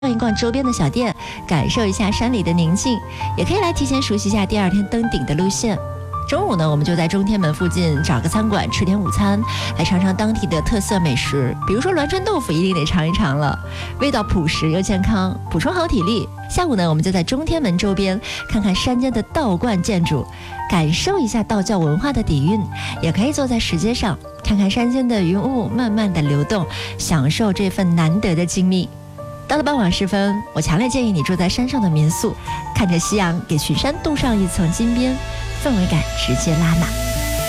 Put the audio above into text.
逛一逛周边的小店，感受一下山里的宁静，也可以来提前熟悉一下第二天登顶的路线。中午呢，我们就在中天门附近找个餐馆吃点午餐，来尝尝当地的特色美食，比如说栾川豆腐一定得尝一尝了，味道朴实又健康，补充好体力。下午呢，我们就在中天门周边看看山间的道观建筑，感受一下道教文化的底蕴，也可以坐在石阶上看看山间的云雾慢慢的流动，享受这份难得的静谧。到了傍晚时分，我强烈建议你住在山上的民宿，看着夕阳给群山镀上一层金边，氛围感直接拉满。